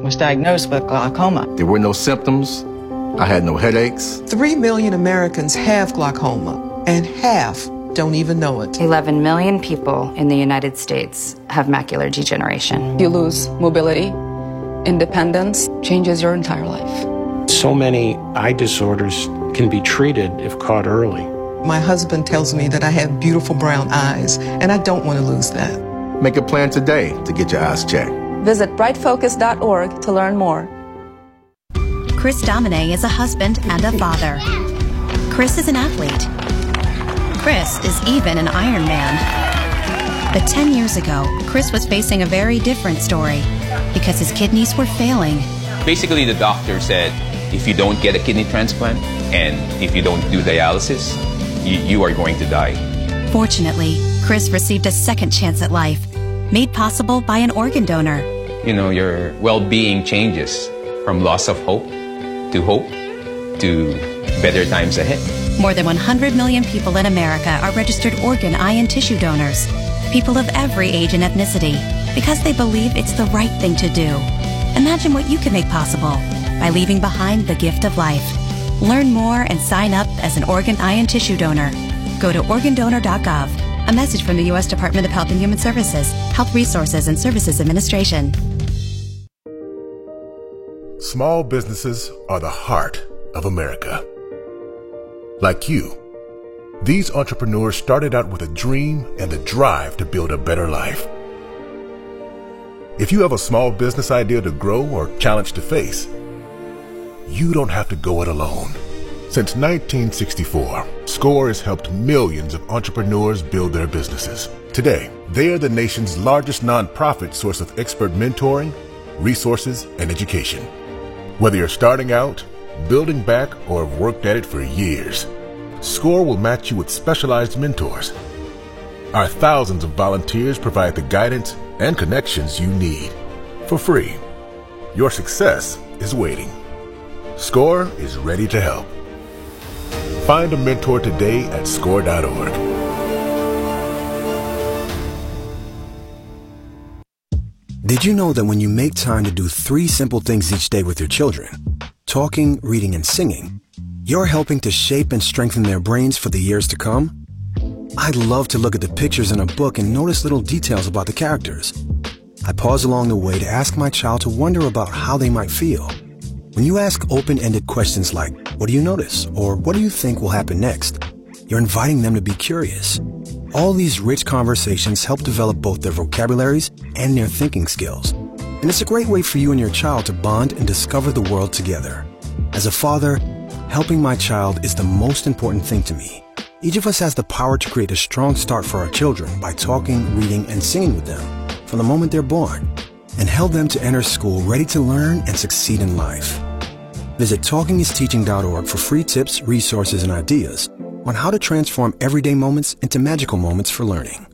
was diagnosed with glaucoma. There were no symptoms. I had no headaches. 3 million Americans have glaucoma, and half don't even know it. 11 million people in the United States have macular degeneration. You lose mobility, independence, changes your entire life. So many eye disorders can be treated if caught early. My husband tells me that I have beautiful brown eyes, and I don't want to lose that. Make a plan today to get your eyes checked. Visit brightfocus.org to learn more. Chris Domine is a husband and a father. Chris is an athlete. Chris is even an Ironman. But 10 years ago, Chris was facing a very different story because his kidneys were failing. Basically, the doctor said, if you don't get a kidney transplant and if you don't do dialysis, you are going to die. Fortunately, Chris received a second chance at life, made possible by an organ donor. You know, your well-being changes from loss of hope to better times ahead. More than 100 million people in America are registered organ, eye, and tissue donors. People of every age and ethnicity, because they believe it's the right thing to do. Imagine what you can make possible by leaving behind the gift of life. Learn more and sign up as an organ, eye, and tissue donor. Go to organdonor.gov. A message from the U.S. Department of Health and Human Services, Health Resources and Services Administration. Small businesses are the heart of America. Like you, these entrepreneurs started out with a dream and the drive to build a better life. If you have a small business idea to grow or challenge to face, you don't have to go it alone. Since 1964, SCORE has helped millions of entrepreneurs build their businesses. Today, they are the nation's largest nonprofit source of expert mentoring, resources, and education. Whether you're starting out, building back, or have worked at it for years, SCORE will match you with specialized mentors. Our thousands of volunteers provide the guidance and connections you need for free. Your success is waiting. SCORE is ready to help. Find a mentor today at SCORE.org. Did you know that when you make time to do 3 simple things each day with your children, talking, reading, and singing, you're helping to shape and strengthen their brains for the years to come? I love to look at the pictures in a book and notice little details about the characters. I pause along the way to ask my child to wonder about how they might feel. When you ask open-ended questions like, what do you notice? Or what do you think will happen next? You're inviting them to be curious. All these rich conversations help develop both their vocabularies and their thinking skills. And it's a great way for you and your child to bond and discover the world together. As a father, helping my child is the most important thing to me. Each of us has the power to create a strong start for our children by talking, reading, and singing with them from the moment they're born, and help them to enter school ready to learn and succeed in life. Visit TalkingIsTeaching.org for free tips, resources, and ideas on how to transform everyday moments into magical moments for learning.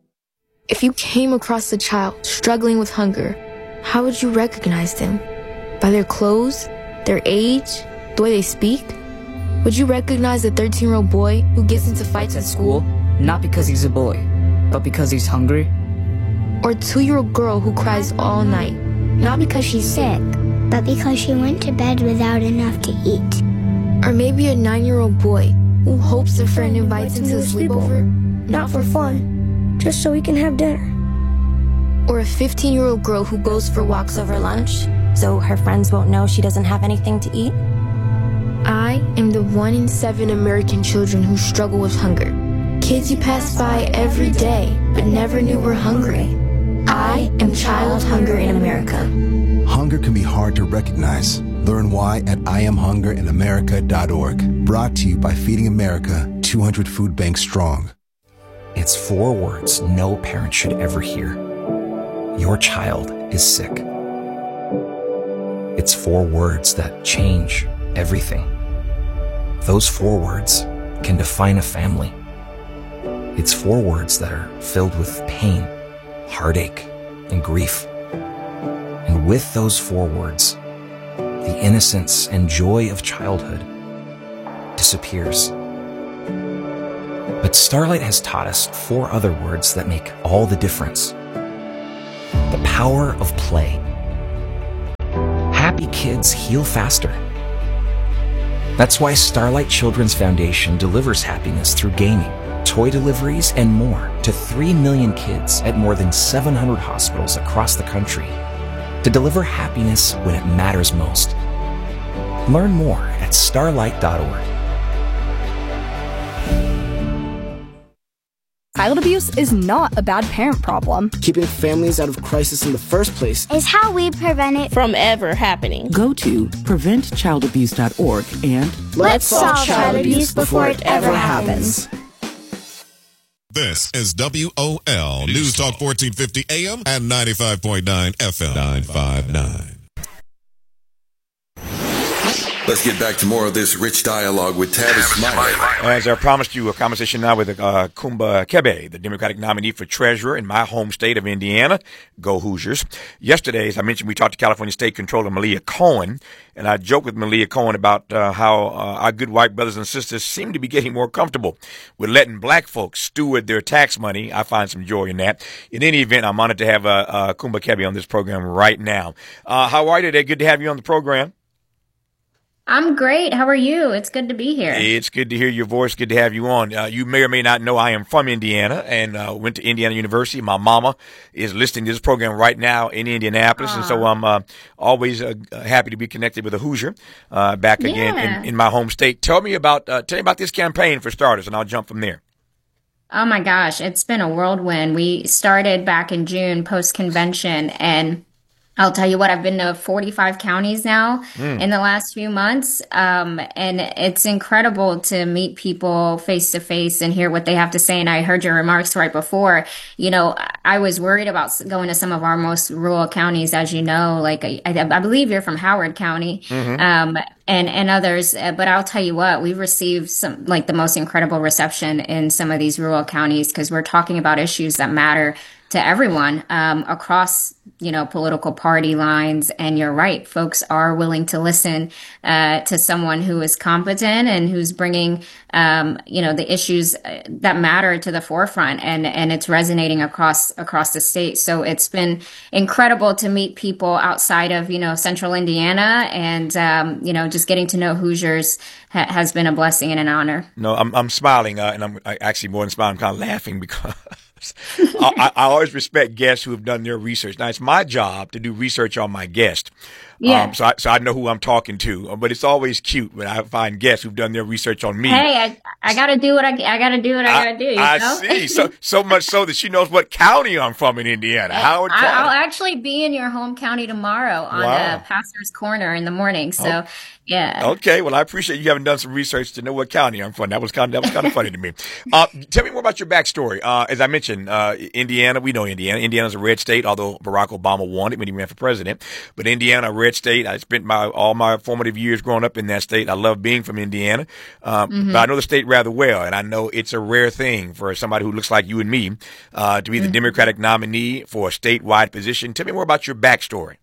If you came across a child struggling with hunger, how would you recognize them? By their clothes, their age, the way they speak? Would you recognize a 13-year-old boy who gets into fights at school? Not because he's a boy, but because he's hungry? Or a 2-year-old girl who cries all night? Not because she's sick, but because she went to bed without enough to eat. Or maybe a 9-year-old boy who hopes a friend invites him to a sleepover? Not for fun, just so he can have dinner. Or a 15-year-old girl who goes for walks over lunch, so her friends won't know she doesn't have anything to eat? I am the 1 in 7 American children who struggle with hunger. Kids you pass by every day, but never knew were hungry. I am child hunger in America. Hunger can be hard to recognize. Learn why at IamHungerInAmerica.org. Brought to you by Feeding America, 200 food banks strong. It's 4 words no parent should ever hear. Your child is sick. It's 4 words that change everything. Those 4 words can define a family. It's 4 words that are filled with pain, heartache, and grief. And with those 4 words, the innocence and joy of childhood disappears. But Starlight has taught us 4 other words that make all the difference. The power of play. healthy kids heal faster. That's why Starlight Children's Foundation delivers happiness through gaming, toy deliveries, and more to 3 million kids at more than 700 hospitals across the country to deliver happiness when it matters most. Learn more at starlight.org. Child abuse is not a bad parent problem. Keeping families out of crisis in the first place is how we prevent it from ever happening. Go to preventchildabuse.org and let's solve child abuse before it ever happens. This is WOL News Talk 1450 AM and 95.9 FM 959. Let's get back to more of this rich dialogue with Tavis Smiley. As I promised you, a conversation now with Kumba Kebe, the Democratic nominee for treasurer in my home state of Indiana. Go Hoosiers. Yesterday, as I mentioned, we talked to California State Controller Malia Cohen, and I joked with Malia Cohen about how our good white brothers and sisters seem to be getting more comfortable with letting black folks steward their tax money. I find some joy in that. In any event, I'm honored to have Kumba Kebe on this program right now. How are you today? Good to have you on the program. I'm great. How are you? It's good to be here. It's good to hear your voice. Good to have you on. You may or may not know I am from Indiana and went to Indiana University. My mama is listening to this program right now in Indianapolis, and so I'm always happy to be connected with a Hoosier back again in my home state. Tell me about this campaign for starters, and I'll jump from there. Oh my gosh, it's been a whirlwind. We started back in June post-convention, and I'll tell you what, I've been to 45 counties now in the last few months. And it's incredible to meet people face to face and hear what they have to say. And I heard your remarks right before. You know, I was worried about going to some of our most rural counties, as you know, like I believe you're from Howard County, and others. But I'll tell you what, we've received some, like, the most incredible reception in some of these rural counties, because we're talking about issues that matter to everyone across, you know, political party lines. And you're right, folks are willing to listen to someone who is competent and who's bringing, you know, the issues that matter to the forefront, and it's resonating across the state. So it's been incredible to meet people outside of, you know, central Indiana, and you know, just getting to know Hoosiers has been a blessing and an honor. No, I'm smiling, and I'm actually more than smiling, I'm kind of laughing because I always respect guests who have done their research. Now, it's my job to do research on my guest. Yeah. So I know who I'm talking to, but it's always cute when I find guests who've done their research on me. Hey, I gotta do what I gotta do. You I know? see. So much so that she knows what county I'm from in Indiana. Howard County. I'll actually be in your home county tomorrow on Pastor's Corner in the morning. So. Oh. Yeah. Okay. Well, I appreciate you having done some research to know what county I'm from. That was kind of funny to me. Tell me more about your backstory. As I mentioned, Indiana, we know Indiana. Indiana's a red state, although Barack Obama won it when he ran for president. But Indiana, a red state. I spent all my formative years growing up in that state. I love being from Indiana. But I know the state rather well, and I know it's a rare thing for somebody who looks like you and me to be the Democratic nominee for a statewide position. Tell me more about your backstory.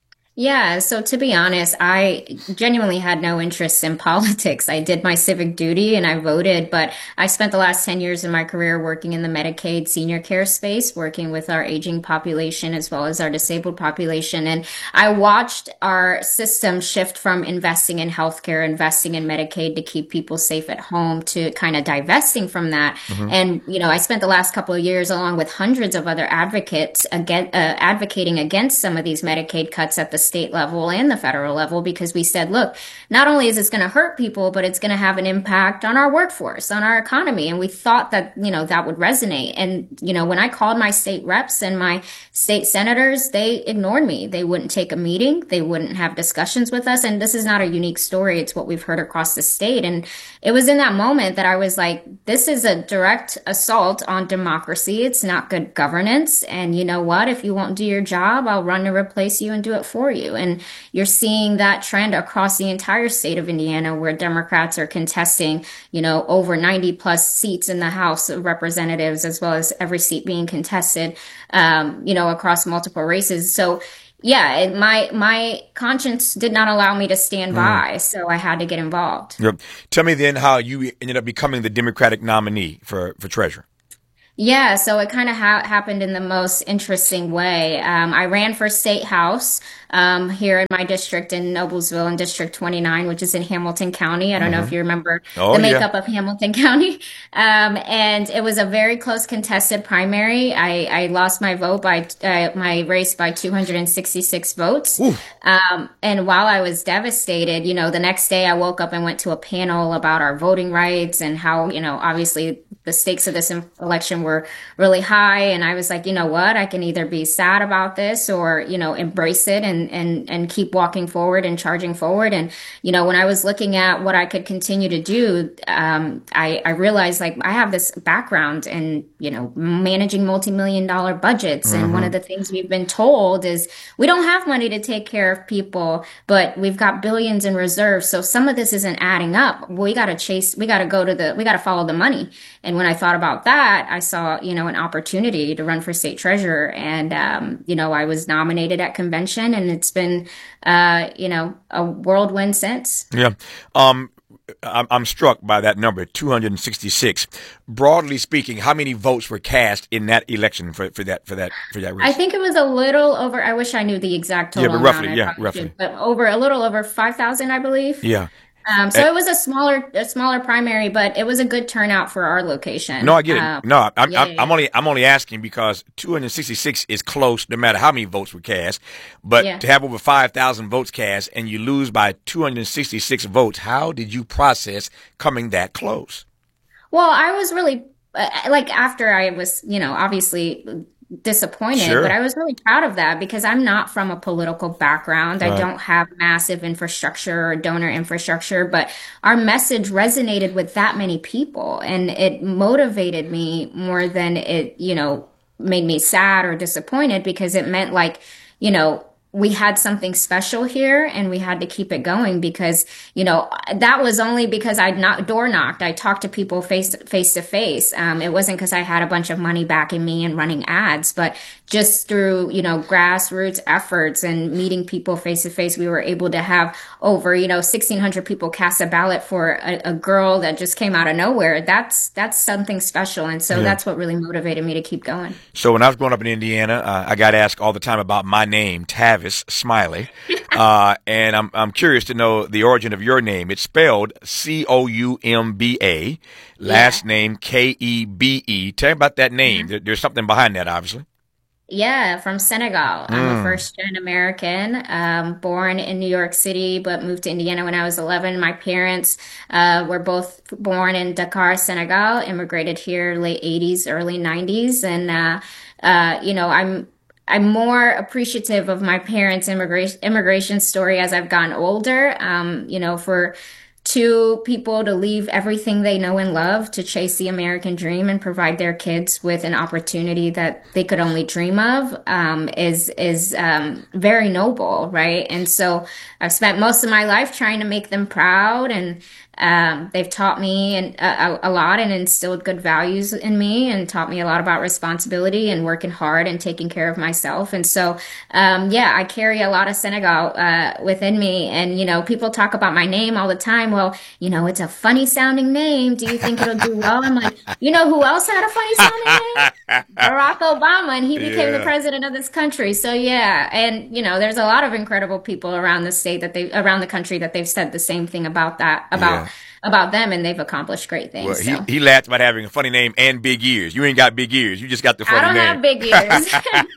Yeah, so to be honest, I genuinely had no interest in politics. I did my civic duty and I voted, but I spent the last 10 years of my career working in the Medicaid senior care space, working with our aging population as well as our disabled population. And I watched our system shift from investing in healthcare, investing in Medicaid to keep people safe at home, to kind of divesting from that. And, you know, I spent the last couple of years along with hundreds of other advocates advocating against some of these Medicaid cuts at the state level and the federal level, because we said, look, not only is this going to hurt people, but it's going to have an impact on our workforce, on our economy. And we thought that, you know, that would resonate. And, you know, when I called my state reps and my state senators, they ignored me. They wouldn't take a meeting. They wouldn't have discussions with us. And this is not a unique story. It's what we've heard across the state. And it was in that moment that I was like, this is a direct assault on democracy. It's not good governance. And you know what? If you won't do your job, I'll run to replace you and do it for you. And you're seeing that trend across the entire state of Indiana, where Democrats are contesting, you know, over 90 plus seats in the House of Representatives, as well as every seat being contested, you know, across multiple races. So yeah, my conscience did not allow me to stand by, so I had to get involved. Yep. Tell me then how you ended up becoming the Democratic nominee for treasurer. Yeah, so it kind of happened in the most interesting way. I ran for state house here in my district in Noblesville in District 29, which is in Hamilton County. I don't know if you remember the makeup of Hamilton County. And it was a very close contested primary. I lost my vote by my race by 266 votes. And while I was devastated, you know, the next day I woke up and went to a panel about our voting rights and how, you know, obviously the stakes of this election were really high. And I was like, you know what, I can either be sad about this or, you know, embrace it and keep walking forward and charging forward. And, you know, when I was looking at what I could continue to do, I realized like I have this background in, you know, managing multi-million-dollar budgets. And one of the things we've been told is we don't have money to take care of people, but we've got billions in reserves. So some of this isn't adding up. We got to follow the money. And when I thought about that, I saw, you know, an opportunity to run for state treasurer. And, you know, I was nominated at convention and it's been, you know, a whirlwind since. Yeah. I'm struck by that number, 266. Broadly speaking, how many votes were cast in that election for that race? I think it was a little over. I wish I knew the exact total. Yeah, but roughly. But a little over 5,000, I believe. Yeah. So it was a smaller primary, but it was a good turnout for our location. No, I get it. No, I'm only asking because 266 is close no matter how many votes were cast. But to have over 5,000 votes cast and you lose by 266 votes, how did you process coming that close? Well, I was really like after I was, you know, obviously disappointed, but I was really proud of that because I'm not from a political background. I don't have massive infrastructure or donor infrastructure, but our message resonated with that many people and it motivated me more than it, you know, made me sad or disappointed because it meant like, you know, we had something special here and we had to keep it going because, you know, that was only because I door knocked. I talked to people face to face. It wasn't because I had a bunch of money backing me and running ads, but just through, you know, grassroots efforts and meeting people face to face, we were able to have over, you know, 1,600 people cast a ballot for a girl that just came out of nowhere. That's something special. And so that's what really motivated me to keep going. So when I was growing up in Indiana, I got asked all the time about my name, Tavis Smiley. And I'm curious to know the origin of your name. It's spelled Coumba, last name Kebe. Tell me about that name. There's something behind that, obviously. Yeah, from Senegal. I'm a first-gen American, born in New York City, but moved to Indiana when I was 11. My parents were both born in Dakar, Senegal, immigrated here late 80s, early 90s. And, you know, I'm more appreciative of my parents' immigration story as I've gotten older. You know, for two people to leave everything they know and love to chase the American dream and provide their kids with an opportunity that they could only dream of is very noble, right? And so I've spent most of my life trying to make them proud, and they've taught me a lot and instilled good values in me and taught me a lot about responsibility and working hard and taking care of myself. And so, I carry a lot of Senegal within me. And, you know, people talk about my name all the time. Well, you know, it's a funny sounding name. Do you think it'll do well? I'm like, you know who else had a funny sounding name? Barack Obama, and he became the president of this country. So, yeah. And, you know, there's a lot of incredible people around the state around the country that they've said the same thing about that, about them, and they've accomplished great things. Well, he laughed about having a funny name and big ears. You ain't got big ears. You just got the funny name. I don't have big ears.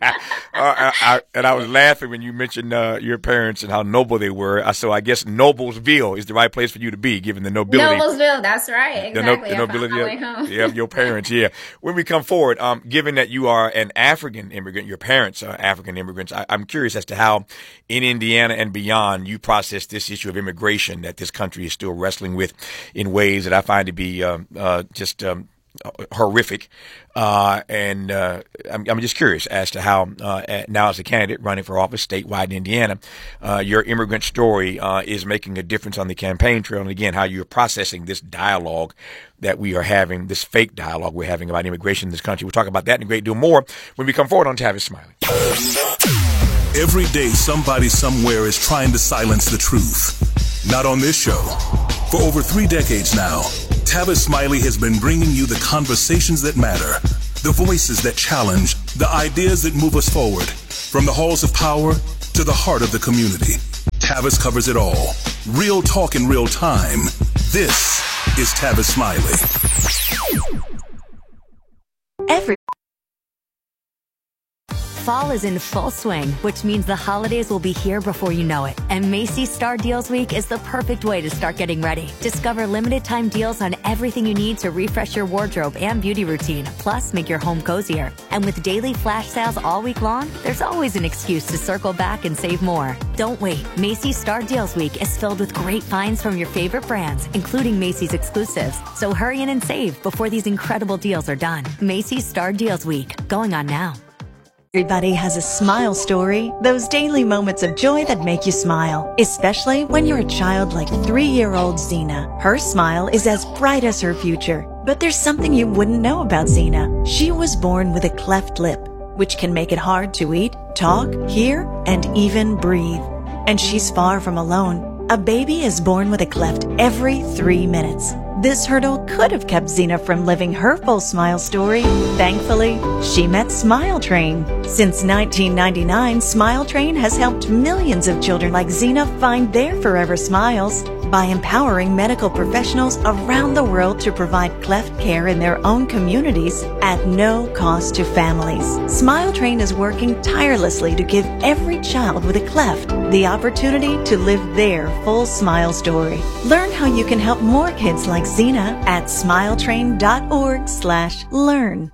And I was laughing when you mentioned your parents and how noble they were. So I guess Noblesville is the right place for you to be, given the nobility. Noblesville, that's right. Exactly. The nobility of your parents, yeah. When we come forward, given that you are an African immigrant, your parents are African immigrants, I'm curious as to how in Indiana and beyond you process this issue of immigration that this country is still wrestling with in ways that I find to be just horrific. And I'm just curious as to how now as a candidate running for office statewide in Indiana, your immigrant story is making a difference on the campaign trail. And again, how you're processing this dialogue that we are having, this fake dialogue we're having about immigration in this country. We'll talk about that and a great deal more when we come forward on Tavis Smiley. Every day, somebody somewhere is trying to silence the truth. Not on this show. For over 3 decades now, Tavis Smiley has been bringing you the conversations that matter, the voices that challenge, the ideas that move us forward. From the halls of power to to the heart of the community. Tavis covers it all. Real talk in real time. This is Tavis Smiley. Fall is in full swing, which means the holidays will be here before you know it. And Macy's Star Deals Week is the perfect way to start getting ready. Discover limited time deals on everything you need to refresh your wardrobe and beauty routine, plus make your home cozier. And with daily flash sales all week long, there's always an excuse to circle back and save more. Don't wait. Macy's Star Deals Week is filled with great finds from your favorite brands, including Macy's exclusives. So hurry in and save before these incredible deals are done. Macy's Star Deals Week, going on now. Everybody has a smile story, those daily moments of joy that make you smile, especially when you're a child like 3-year-old Xena. Her smile is as bright as her future, but there's something you wouldn't know about Xena. She was born with a cleft lip, which can make it hard to eat, talk, hear, and even breathe. And she's far from alone. A baby is born with a cleft every 3 minutes. This hurdle could have kept Xena from living her full smile story. Thankfully, she met Smile Train. Since 1999, Smile Train has helped millions of children like Xena find their forever smiles by empowering medical professionals around the world to provide cleft care in their own communities at no cost to families. Smile Train is working tirelessly to give every child with a cleft the opportunity to live their full smile story. Learn how you can help more kids like Xena at smiletrain.org/learn.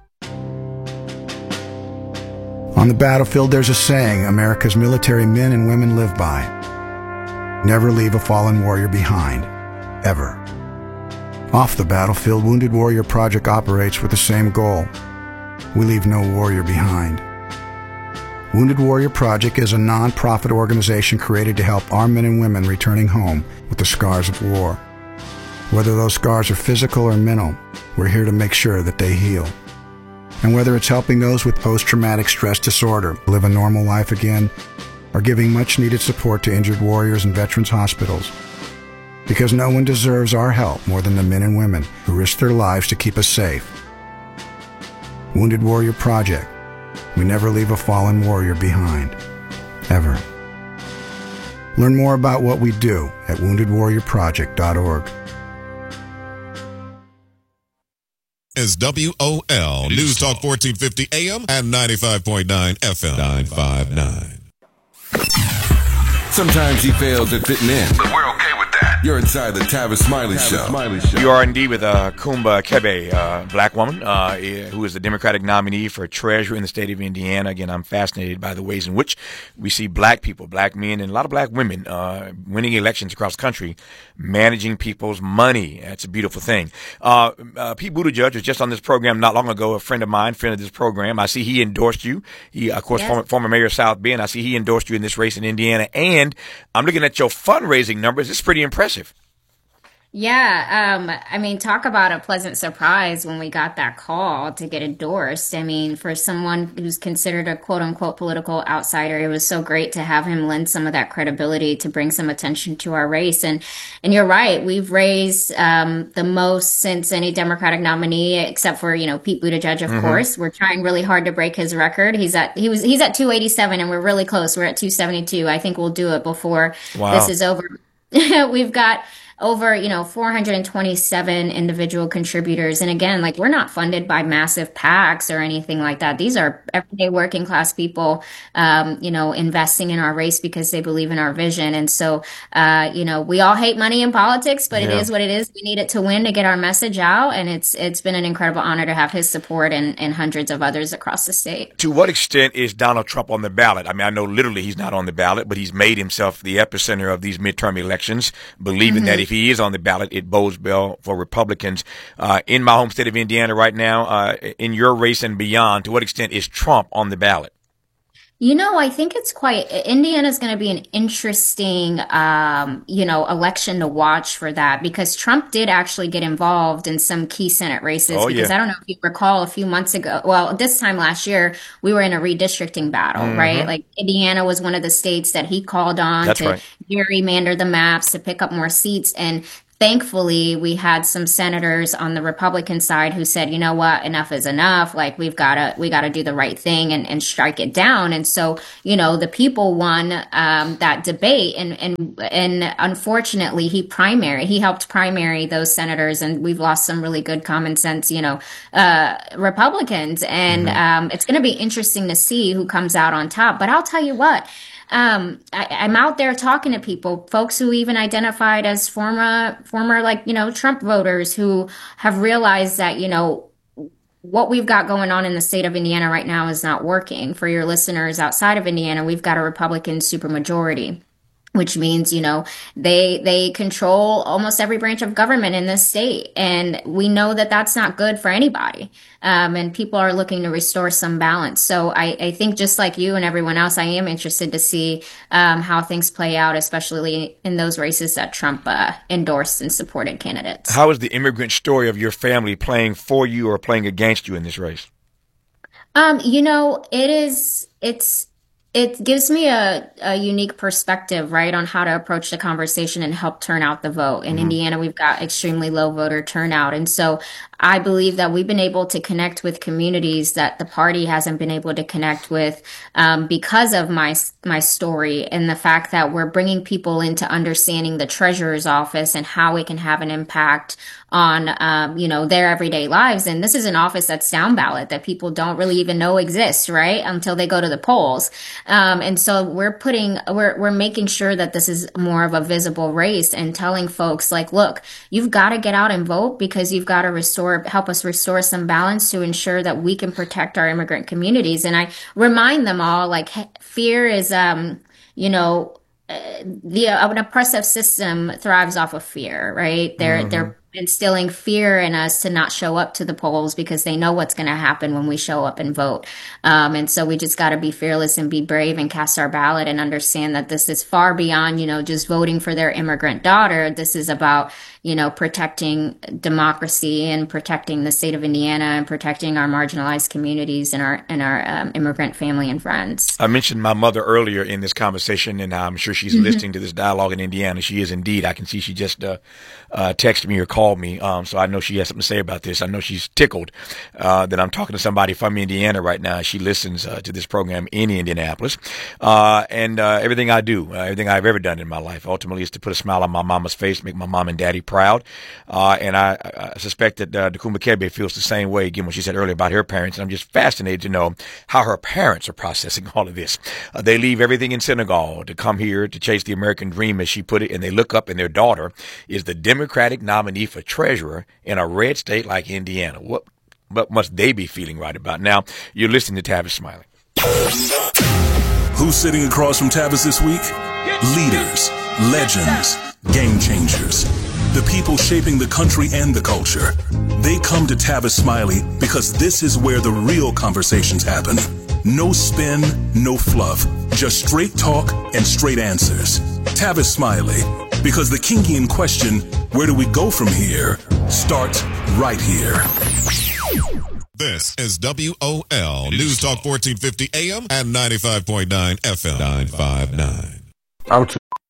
On the battlefield, there's a saying America's military men and women live by. Never leave a fallen warrior behind, ever. Off the battlefield, Wounded Warrior Project operates with the same goal. We leave no warrior behind. Wounded Warrior Project is a non-profit organization created to help our men and women returning home with the scars of war. Whether those scars are physical or mental, we're here to make sure that they heal. And whether it's helping those with post-traumatic stress disorder live a normal life again, or giving much-needed support to injured warriors in veterans' hospitals. Because no one deserves our help more than the men and women who risk their lives to keep us safe. Wounded Warrior Project. We never leave a fallen warrior behind. Ever. Learn more about what we do at woundedwarriorproject.org. Is WOL News Talk 1450 AM and 95.9 FM 959. Sometimes he fails at fitting in, but we're okay with that. You're inside the Tavis Smiley Show. You are indeed with Kumba Kebe, black woman who is the Democratic nominee for treasurer in the state of Indiana. Again, I'm fascinated by the ways in which we see black people, black men, and a lot of black women winning elections across the country, managing people's money. That's a beautiful thing. Pete Buttigieg was just on this program not long ago, a friend of mine, friend of this program. I see he endorsed you. He, of course, yes. former mayor of South Bend. I see he endorsed you in this race in Indiana. And I'm looking at your fundraising numbers. It's pretty impressive. Yeah. I mean, talk about a pleasant surprise when we got that call to get endorsed. I mean, for someone who's considered a quote unquote political outsider, it was so great to have him lend some of that credibility to bring some attention to our race. And you're right. We've raised, the most since any Democratic nominee, except for, Pete Buttigieg, of course. We're trying really hard to break his record. He's at 287 and we're really close. We're at 272. I think we'll do it before this is over. We've got over, 427 individual contributors. And again, we're not funded by massive PACs or anything like that. These are everyday working class people, investing in our race because they believe in our vision. And so, we all hate money in politics, but it is what it is. We need it to win to get our message out. And it's been an incredible honor to have his support and hundreds of others across the state. To what extent is Donald Trump on the ballot? I mean, I know literally he's not on the ballot, but he's made himself the epicenter of these midterm elections, believing that if he is on the ballot, it bodes well for Republicans. In my home state of Indiana right now, in your race and beyond, to what extent is Trump on the ballot? I think Indiana's going to be an interesting, election to watch for that, because Trump did actually get involved in some key Senate races. I don't know if you recall a few months ago, this time last year, we were in a redistricting battle, right? Indiana was one of the states that he called on gerrymander the maps to pick up more seats. And thankfully, we had some senators on the Republican side who said, you know what, enough is enough. Like, we gotta do the right thing and strike it down. And so, the people won that debate, and unfortunately, he helped primary those senators, and we've lost some really good common sense, Republicans. And it's going to be interesting to see who comes out on top. But I'll tell you what. I'm out there talking to people, folks who even identified as former, Trump voters who have realized that, what we've got going on in the state of Indiana right now is not working. For your listeners outside of Indiana, we've got a Republican supermajority, which means, they control almost every branch of government in this state. And we know that that's not good for anybody. And people are looking to restore some balance. So I think just like you and everyone else, I am interested to see how things play out, especially in those races that Trump endorsed and supported candidates. How is the immigrant story of your family playing for you or playing against you in this race? It gives me a unique perspective, right, on how to approach the conversation and help turn out the vote. In Indiana, we've got extremely low voter turnout. And so I believe that we've been able to connect with communities that the party hasn't been able to connect with because of my story and the fact that we're bringing people into understanding the treasurer's office and how it can have an impact on, their everyday lives. And this is an office that's down ballot that people don't really even know exists, right, until they go to the polls. And so we're making sure that this is more of a visible race and telling folks like, look, you've got to get out and vote because you've got to help us restore some balance to ensure that we can protect our immigrant communities. And I remind them all, like, fear is, an oppressive system thrives off of fear, right? They're instilling fear in us to not show up to the polls because they know what's going to happen when we show up and vote. And so we just got to be fearless and be brave and cast our ballot and understand that this is far beyond, just voting for their immigrant daughter. This is about, protecting democracy and protecting the state of Indiana and protecting our marginalized communities and our immigrant family and friends. I mentioned my mother earlier in this conversation, and I'm sure she's listening to this dialogue in Indiana. She is indeed. I can see she just texted me or called me, so I know she has something to say about this. I know she's tickled that I'm talking to somebody from Indiana right now. She listens to this program in Indianapolis, and everything I do, everything I've ever done in my life, ultimately is to put a smile on my mama's face, make my mom and daddy proud. And I suspect that Dukuma Kebe feels the same way, again, what she said earlier about her parents. And I'm just fascinated to know how her parents are processing all of this. They leave everything in Senegal to come here to chase the American dream, as she put it, and they look up and their daughter is the Democratic nominee for treasurer in a red state like Indiana. What must they be feeling right about? Now, you're listening to Tavis Smiley. Who's sitting across from Tavis this week? Leaders, legends, game changers. The people shaping the country and the culture. They come to Tavis Smiley because this is where the real conversations happen. No spin, no fluff, just straight talk and straight answers. Tavis Smiley, because the kinky question, where do we go from here, starts right here. This is WOL News Talk 1450 AM and 95.9 FM 959.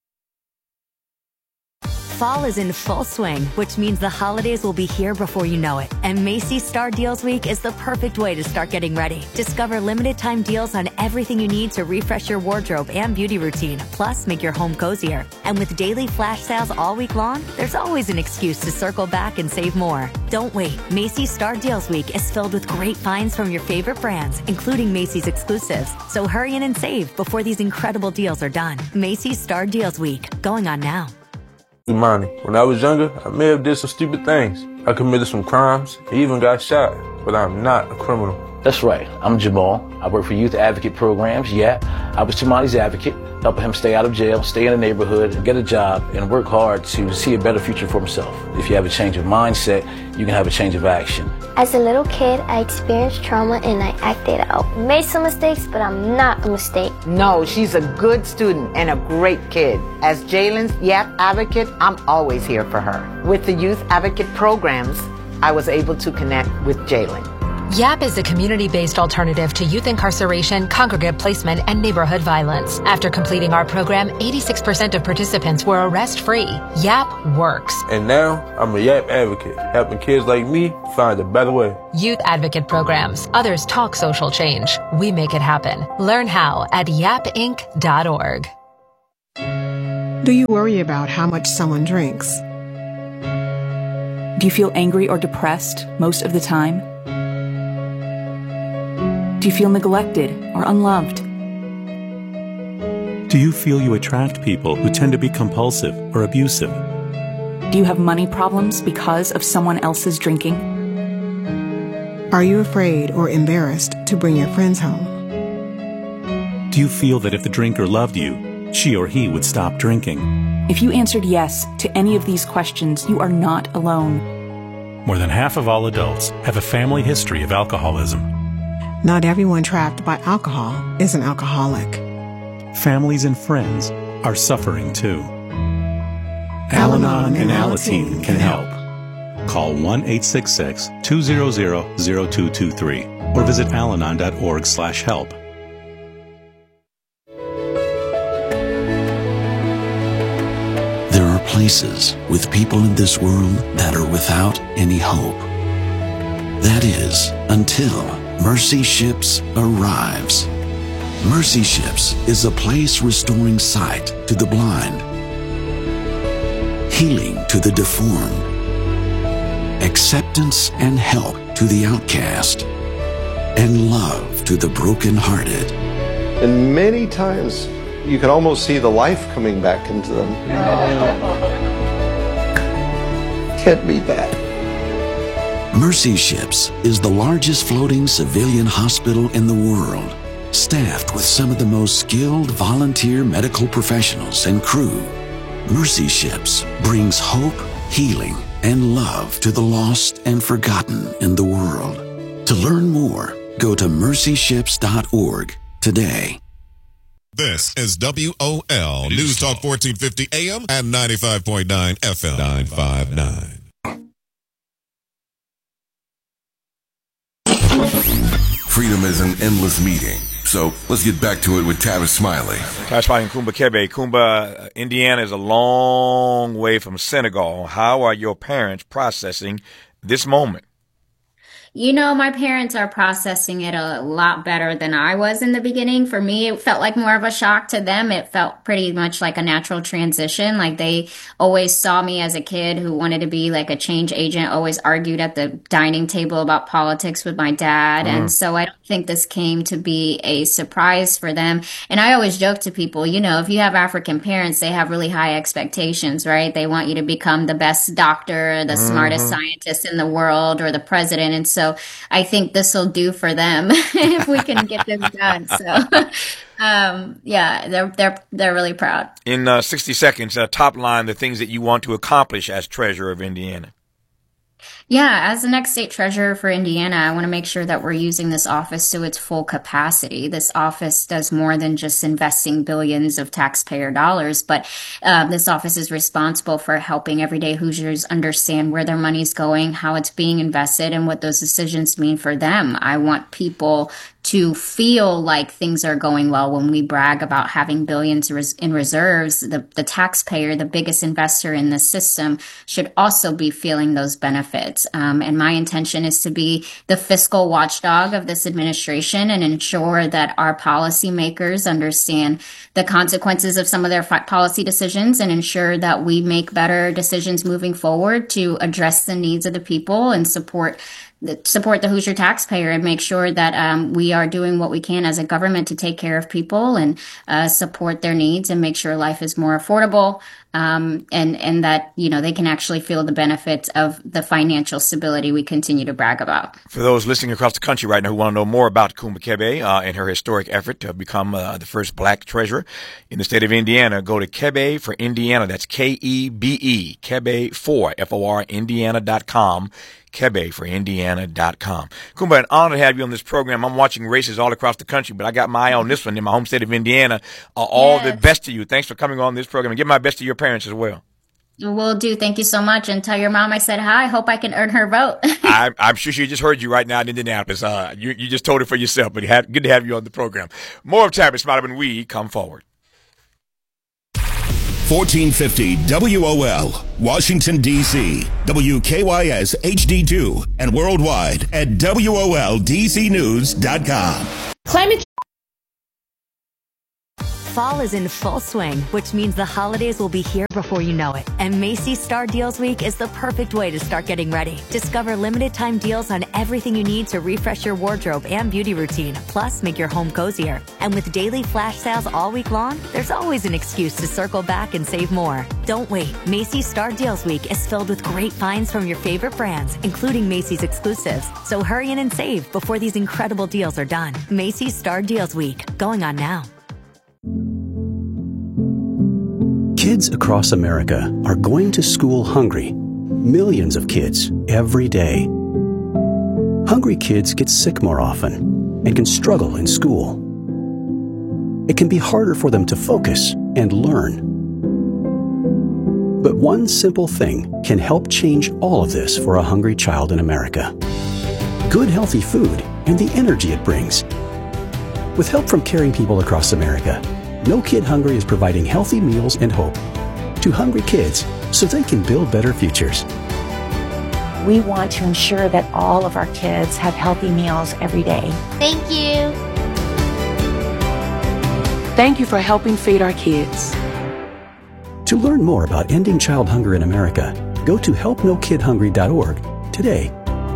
Fall is in full swing, which means the holidays will be here before you know it. And Macy's Star Deals Week is the perfect way to start getting ready. Discover limited time deals on everything you need to refresh your wardrobe and beauty routine, plus make your home cozier. And with daily flash sales all week long, there's always an excuse to circle back and save more. Don't wait. Macy's Star Deals Week is filled with great finds from your favorite brands, including Macy's exclusives. So hurry in and save before these incredible deals are done. Macy's Star Deals Week, going on now. Imani, when I was younger, I may have did some stupid things. I committed some crimes, I even got shot, but I'm not a criminal. That's right. I'm Jamal. I work for youth advocate programs. Yeah, I was Jamali's advocate, helping him stay out of jail, stay in the neighborhood, get a job, and work hard to see a better future for himself. If you have a change of mindset, you can have a change of action. As a little kid, I experienced trauma and I acted out. Made some mistakes, but I'm not a mistake. No, she's a good student and a great kid. As Jalen's YAP advocate, I'm always here for her. With the youth advocate programs, I was able to connect with Jalen. YAP is a community-based alternative to youth incarceration, congregate placement, and neighborhood violence. After completing our program, 86% of participants were arrest-free. YAP works. And now, I'm a YAP advocate, helping kids like me find a better way. Youth advocate programs. Others talk social change. We make it happen. Learn how at yapinc.org. Do you worry about how much someone drinks? Do you feel angry or depressed most of the time? Do you feel neglected or unloved? Do you feel you attract people who tend to be compulsive or abusive? Do you have money problems because of someone else's drinking? Are you afraid or embarrassed to bring your friends home? Do you feel that if the drinker loved you, she or he would stop drinking? If you answered yes to any of these questions, you are not alone. More than half of all adults have a family history of alcoholism. Not everyone trapped by alcohol is an alcoholic. Families and friends are suffering too. Al-Anon and Alateen can help. Call 1-866-200-0223 or visit alanon.org/help. There are places with people in this world that are without any hope. That is, until Mercy Ships arrives. Mercy Ships is a place restoring sight to the blind, healing to the deformed, acceptance and help to the outcast, and love to the brokenhearted. And many times you can almost see the life coming back into them. Can't beat that. Mercy Ships is the largest floating civilian hospital in the world, staffed with some of the most skilled volunteer medical professionals and crew. Mercy Ships brings hope, healing, and love to the lost and forgotten in the world. To learn more, go to mercyships.org today. This is WOL News Talk 1450 AM and 95.9 FM 959. Freedom is an endless meeting. So let's get back to it with Tavis Smiley. Tavis Smiley and Kumba Kebe. Kumba, Indiana is a long way from Senegal. How are your parents processing this moment? You know, my parents are processing it a lot better than I was in the beginning. For me, it felt like more of a shock. To them, it felt pretty much like a natural transition. Like they always saw me as a kid who wanted to be like a change agent, always argued at the dining table about politics with my dad. And so I don't think this came to be a surprise for them. And I always joke to people, you know, if you have African parents, they have really high expectations, right? They want you to become the best doctor, the smartest scientist in the world, or the president. And so I think this will do for them if we can get this done. So, yeah, they're really proud. In 60 seconds, top line the things that you want to accomplish as treasurer of Indiana. Yeah, as the next state treasurer for Indiana, I want to make sure that we're using this office to its full capacity. This office does more than just investing billions of taxpayer dollars, but this office is responsible for helping everyday Hoosiers understand where their money's going, how it's being invested, and what those decisions mean for them. I want people to feel like things are going well when we brag about having billions in reserves. The taxpayer, the biggest investor in the system, should also be feeling those benefits. And my intention is to be the fiscal watchdog of this administration and ensure that our policymakers understand the consequences of some of their policy decisions and ensure that we make better decisions moving forward to address the needs of the people and support the Hoosier taxpayer and make sure that we are doing what we can as a government to take care of people and support their needs and make sure life is more affordable and that, you know, they can actually feel the benefits of the financial stability we continue to brag about. For those listening across the country right now who want to know more about Kumba Kebe and her historic effort to become the first black treasurer in the state of Indiana, go to Kebe for Indiana. That's Kebe, Kebe for FOR Indiana.com. Kebe for Indiana.com. Kumba, an honor to have you on this program. I'm watching races all across the country, but I got my eye on this one in my home state of Indiana. All the best to you. Thanks for coming on this program and give my best to your parents as well. Will do. Thank you so much. And tell your mom I said hi. Hope I can earn her vote. I'm sure she just heard you right now in Indianapolis. You just told it for yourself, but good to have you on the program. More of Tavis Smiley when we come forward. 1450 WOL, Washington, D.C., WKYS HD2, and worldwide at WOLDCnews.com. Climate Fall is in full swing, which means the holidays will be here before you know it. And Macy's Star Deals Week is the perfect way to start getting ready. Discover limited time deals on everything you need to refresh your wardrobe and beauty routine, plus make your home cozier. And with daily flash sales all week long, there's always an excuse to circle back and save more. Don't wait. Macy's Star Deals Week is filled with great finds from your favorite brands, including Macy's exclusives. So hurry in and save before these incredible deals are done. Macy's Star Deals Week, going on now. Kids across America are going to school hungry. Millions of kids every day. Hungry kids get sick more often and can struggle in school. It can be harder for them to focus and learn. But one simple thing can help change all of this for a hungry child in America. Good, healthy food and the energy it brings. With help from caring people across America, No Kid Hungry is providing healthy meals and hope to hungry kids so they can build better futures. We want to ensure that all of our kids have healthy meals every day. Thank you. Thank you for helping feed our kids. To learn more about ending child hunger in America, go to helpnokidhungry.org today.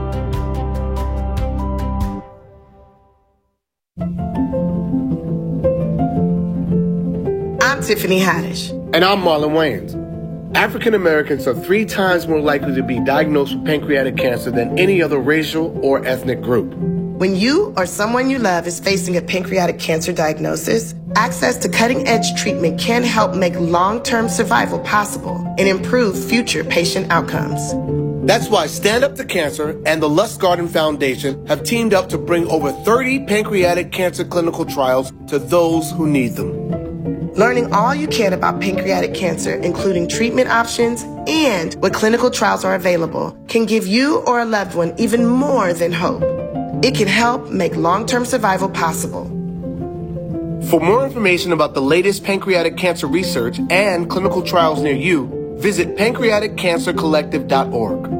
I'm Tiffany Haddish. And I'm Marlon Wayans. African Americans are 3 times more likely to be diagnosed with pancreatic cancer than any other racial or ethnic group. When you or someone you love is facing a pancreatic cancer diagnosis, access to cutting-edge treatment can help make long-term survival possible and improve future patient outcomes. That's why Stand Up to Cancer and the Lustgarten Foundation have teamed up to bring over 30 pancreatic cancer clinical trials to those who need them. Learning all you can about pancreatic cancer, including treatment options and what clinical trials are available, can give you or a loved one even more than hope. It can help make long-term survival possible. For more information about the latest pancreatic cancer research and clinical trials near you, visit pancreaticcancercollective.org.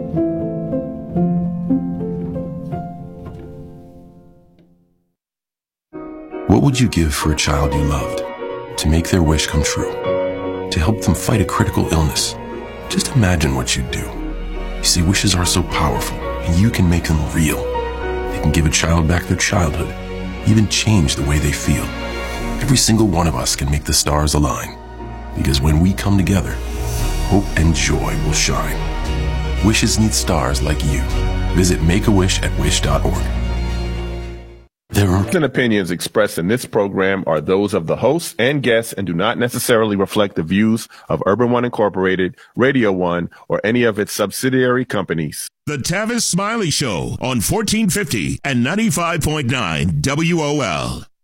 What would you give for a child you loved? To make their wish come true? To help them fight a critical illness? Just imagine what you'd do. You see, wishes are so powerful, and you can make them real. They can give a child back their childhood, even change the way they feel. Every single one of us can make the stars align. Because when we come together, hope and joy will shine. Wishes need stars like you. Visit makeawish@wish.org. There are opinions expressed in this program are those of the hosts and guests and do not necessarily reflect the views of Urban One Incorporated, Radio One, or any of its subsidiary companies. The Tavis Smiley Show on 1450 and 95.9 WOL.